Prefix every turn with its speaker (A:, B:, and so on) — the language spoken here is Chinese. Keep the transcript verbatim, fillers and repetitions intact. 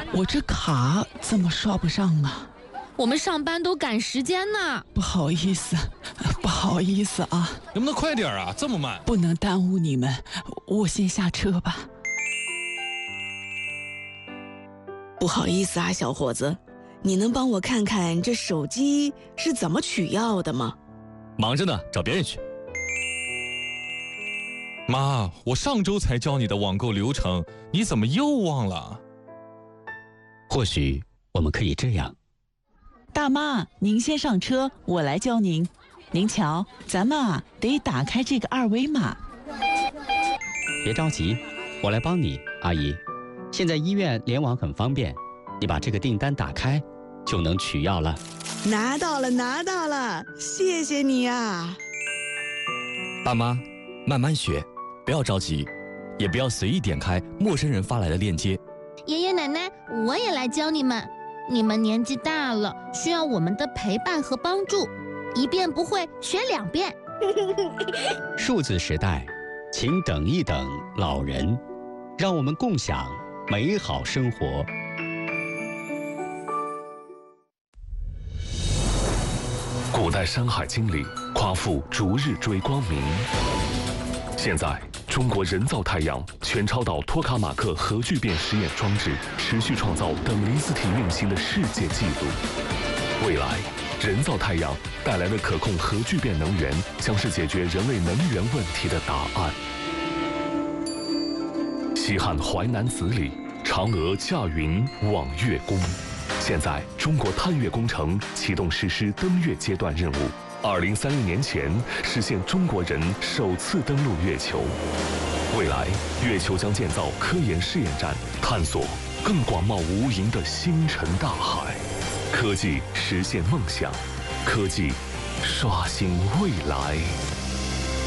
A: 我这卡怎么刷不上啊？
B: 我们上班都赶时间呢。
A: 不好意思，不好意思啊。
C: 能不能快点啊？这么慢。
A: 不能耽误你们，我先下车吧。
D: 不好意思啊，小伙子，你能帮我看看这手机是怎么取药的吗？
E: 忙着呢，找别人去。
C: 妈，我上周才教你的网购流程，你怎么又忘了？
E: 或许我们可以这样。
A: 大妈，您先上车，我来教您。您瞧，咱们啊得打开这个二维码。
E: 别着急，我来帮你，阿姨。现在医院联网很方便，你把这个订单打开，就能取药了。
D: 拿到了，拿到了，谢谢你啊！
F: 大妈，慢慢学，不要着急，也不要随意点开陌生人发来的链接。
B: 爷爷奶奶，我也来教你们。你们年纪大了，需要我们的陪伴和帮助，一遍不会学两遍。
E: 数字时代，请等一等，老人，让我们共享美好生活。
G: 古代《山海经》里夸父逐日追光明，现在中国人造太阳全超导托卡马克核聚变实验装置持续创造等离子体运行的世界纪录。未来，人造太阳带来的可控核聚变能源将是解决人类能源问题的答案。西汉淮南子里，嫦娥驾云望月宫。现在，中国探月工程启动实施登月阶段任务。二零三零年前实现中国人首次登陆月球。未来，月球将建造科研试验站，探索更广袤无垠的星辰大海。科技实现梦想，科技刷新未来。